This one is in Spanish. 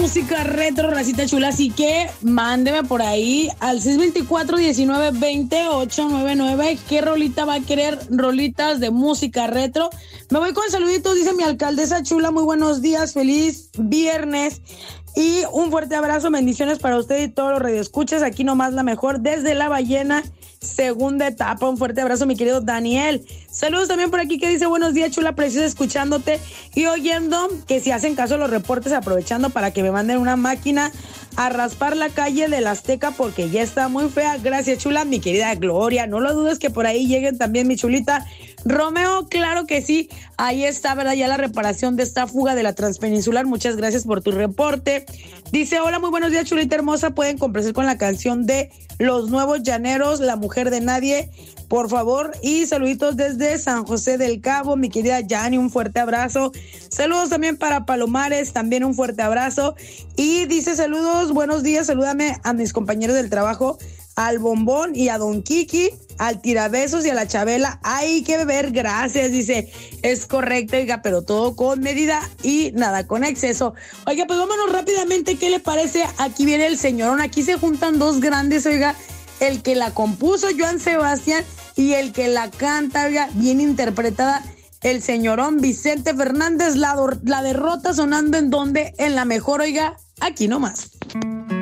música retro, racita chula, así que mándeme por ahí al 624-19-20-899 qué rolita va a querer, rolitas de música retro. Me voy con saluditos, dice mi alcaldesa chula, muy buenos días, feliz viernes y un fuerte abrazo, bendiciones para usted y todos los radioescuchas, aquí nomás la mejor desde La Ballena, segunda etapa. Un fuerte abrazo, mi querido Daniel. Saludos también por aquí que dice buenos días, chula, preciosa, escuchándote y oyendo que si hacen caso a los reportes, aprovechando para que me manden una máquina a raspar la calle de la Azteca porque ya está muy fea. Gracias, chula, mi querida Gloria. No lo dudes que por ahí lleguen también mi chulita Romeo, claro que sí. Ahí está, ¿verdad? Ya la reparación de esta fuga de la Transpeninsular. Muchas gracias por tu reporte. Dice, hola, muy buenos días, chulita hermosa. Pueden complacer con la canción de Los Nuevos Llaneros, La Mujer de Nadie, por favor. Y saluditos desde San José del Cabo, mi querida Yani, un fuerte abrazo. Saludos también para Palomares, también un fuerte abrazo. Y dice, saludos, buenos días, salúdame a mis compañeros del trabajo, al Bombón y a Don Kiki, al Tirabesos y a la Chabela. Hay que beber, gracias, dice. Es correcto, oiga, pero todo con medida y nada con exceso. Oiga, pues vámonos rápidamente, ¿qué le parece? Aquí viene el señorón, aquí se juntan dos grandes, oiga, el que la compuso, Joan Sebastián, y el que la canta, oiga, bien interpretada, el señorón Vicente Fernández. La derrota sonando en donde, en la mejor, oiga, aquí nomás.